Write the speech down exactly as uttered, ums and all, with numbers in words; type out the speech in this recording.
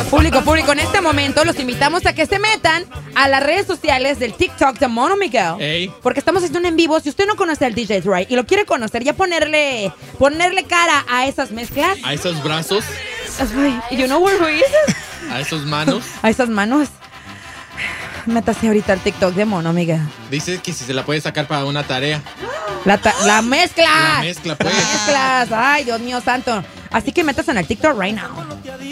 Público, público, en este momento los invitamos a que se metan a las redes sociales del TikTok de Mono Miguel. Ey. Porque estamos haciendo un en vivo. Si usted no conoce al D J Dre y lo quiere conocer, ya ponerle, ponerle cara a esas mezclas. A esos brazos, Ay, you know what it is? a esos manos. A esas manos. Métase ahorita al TikTok de Mono Miguel. Dice que si se la puede sacar para una tarea. La, ta- la mezcla. La mezcla, pues. Las mezclas. Ay, Dios mío santo. Así que métase en el TikTok right now.